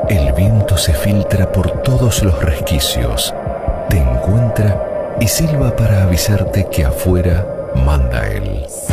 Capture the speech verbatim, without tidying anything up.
El viento se filtra por todos los resquicios, te encuentra y silba para avisarte que afuera manda él.